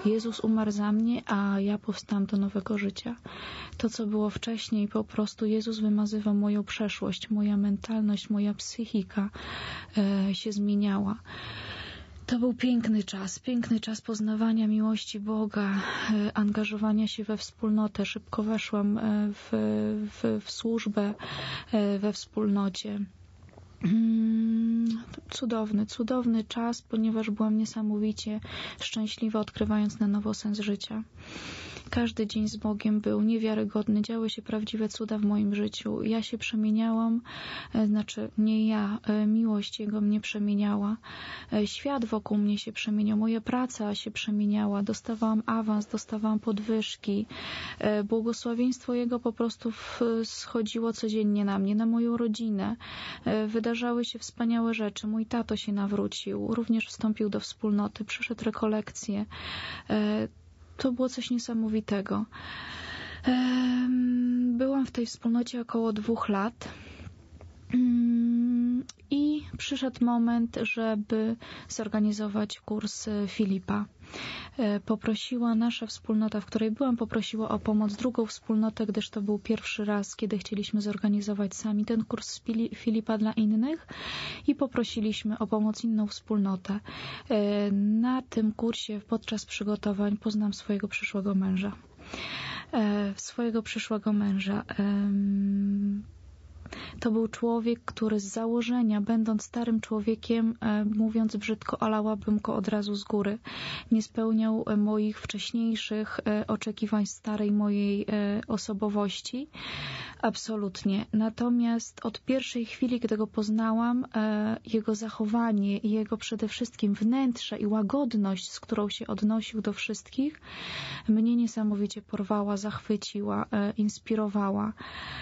Jezus umarł za mnie, a ja powstałam do nowego życia. To, co było wcześniej, po prostu Jezus wymazywał moją przeszłość, moja mentalność, moja psychika się zmieniała. To był piękny czas poznawania miłości Boga, angażowania się we wspólnotę. Szybko weszłam w służbę we wspólnocie. Cudowny czas, ponieważ byłam niesamowicie szczęśliwa, odkrywając na nowo sens życia. Każdy dzień z Bogiem był niewiarygodny, działy się prawdziwe cuda w moim życiu. Ja się przemieniałam, nie ja, miłość Jego mnie przemieniała. Świat wokół mnie się przemieniał, moja praca się przemieniała, dostawałam awans, dostawałam podwyżki. Błogosławieństwo Jego po prostu schodziło codziennie na mnie, na moją rodzinę. Wydarzały się wspaniałe rzeczy. Mój tato się nawrócił, również wstąpił do wspólnoty, przeszedł rekolekcje. To było coś niesamowitego. Byłam w tej wspólnocie około 2 lat i przyszedł moment, żeby zorganizować kurs Filipa. Poprosiła nasza wspólnota, w której byłam, poprosiła o pomoc drugą wspólnotę, gdyż to był pierwszy raz, kiedy chcieliśmy zorganizować sami ten kurs Filipa dla innych i poprosiliśmy o pomoc inną wspólnotę. Na tym kursie podczas przygotowań poznam swojego przyszłego męża. To był człowiek, który z założenia, będąc starym człowiekiem, mówiąc brzydko, olałabym go od razu z góry. Nie spełniał moich wcześniejszych oczekiwań starej mojej osobowości. Absolutnie. Natomiast od pierwszej chwili, gdy go poznałam, jego zachowanie, jego przede wszystkim wnętrze i łagodność, z którą się odnosił do wszystkich, mnie niesamowicie porwała, zachwyciła, inspirowała.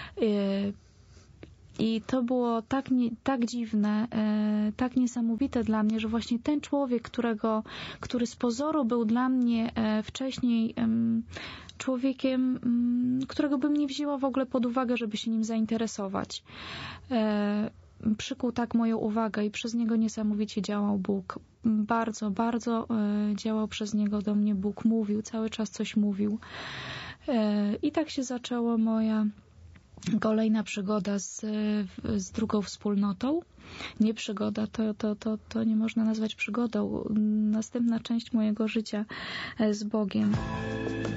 I to było tak dziwne, tak niesamowite dla mnie, że właśnie ten człowiek, który z pozoru był dla mnie wcześniej człowiekiem, którego bym nie wzięła w ogóle pod uwagę, żeby się nim zainteresować. Przykuł tak moją uwagę i przez niego niesamowicie działał Bóg. Bardzo, bardzo działał przez niego do mnie Bóg. Mówił, cały czas coś mówił. I tak się zaczęła moja kolejna przygoda z drugą wspólnotą. Nie przygoda, to nie można nazwać przygodą. Następna część mojego życia z Bogiem.